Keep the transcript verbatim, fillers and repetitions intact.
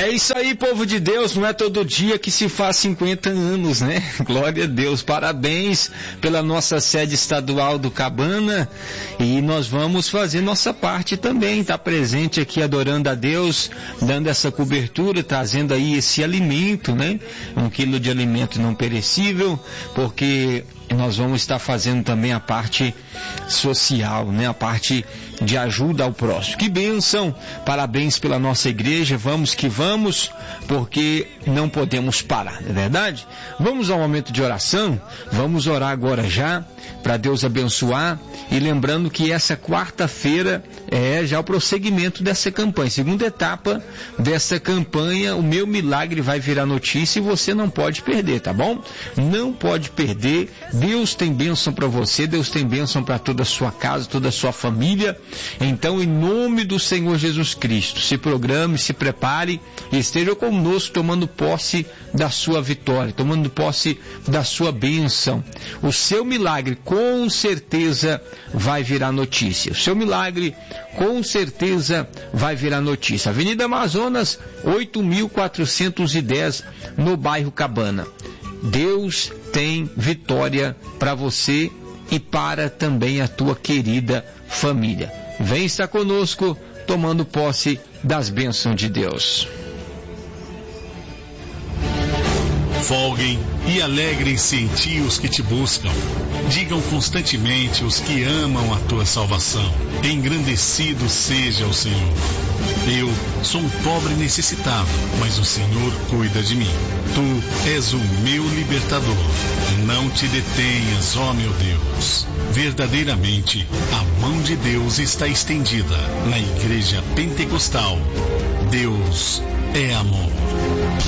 É isso aí, povo de Deus, não é todo dia que se faz cinquenta anos, né? Glória a Deus, parabéns pela nossa sede estadual do Cabana, e nós vamos fazer nossa parte também, estar presente aqui adorando a Deus, dando essa cobertura, trazendo aí esse alimento, né? Um quilo de alimento não perecível, porque nós vamos estar fazendo também a parte social, né? A parte de ajuda ao próximo. Que bênção! Parabéns pela nossa igreja, vamos que vamos, porque não podemos parar, não é verdade? Vamos ao momento de oração, vamos orar agora já, para Deus abençoar, e lembrando que essa quarta-feira é já o prosseguimento dessa campanha, segunda etapa dessa campanha, o meu milagre vai virar notícia e você não pode perder, tá bom? Não pode perder, Deus tem bênção para você, Deus tem bênção para toda a sua casa, toda a sua família. Então, em nome do Senhor Jesus Cristo, se programe, se prepare e esteja conosco tomando posse da sua vitória, tomando posse da sua bênção. O seu milagre com certeza vai virar notícia. O seu milagre com certeza vai virar notícia. Avenida Amazonas, oito mil quatrocentos e dez, no bairro Cabana. Deus tem vitória para você e para também a tua querida família. Vem estar conosco, tomando posse das bênçãos de Deus. Folguem e alegrem-se em ti os que te buscam. Digam constantemente os que amam a tua salvação. Engrandecido seja o Senhor. Eu sou um pobre necessitado, mas o Senhor cuida de mim. Tu és o meu libertador. Não te detenhas, ó meu Deus. Verdadeiramente, a mão de Deus está estendida na Igreja Pentecostal. Deus é amor.